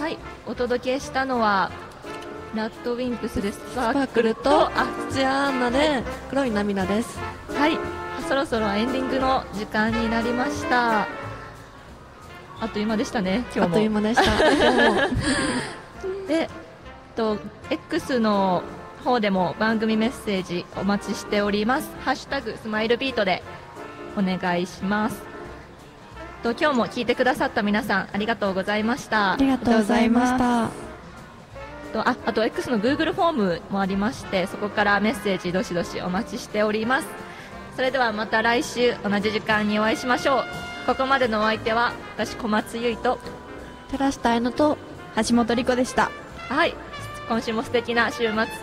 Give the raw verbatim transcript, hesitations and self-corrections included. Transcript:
はい、お届けしたのはラッドウィンプスでスパークルとあ土屋アンナで黒い涙です。 はい、そろそろエンディングの時間になりました。あっという間でしたね、今日も。 あっという間でした今日もでと X の方でも番組メッセージお待ちしております。ハッシュタグスマイルビートでお願いします。と今日も聞いてくださった皆さんありがとうございました。 ありがとうございました。 と あ, あと X の Google フォームもありまして、そこからメッセージどしどしお待ちしております。それではまた来週同じ時間にお会いしましょう。ここまでのお相手は私小松優衣と寺下愛乃と橋本莉子でした。 はい、今週も素敵な週末